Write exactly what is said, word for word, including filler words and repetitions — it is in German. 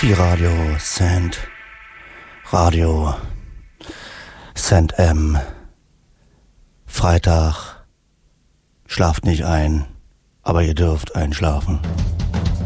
Sophie Radio, Saint Radio, Saint M. Freitag, schlaft nicht ein, aber ihr dürft einschlafen.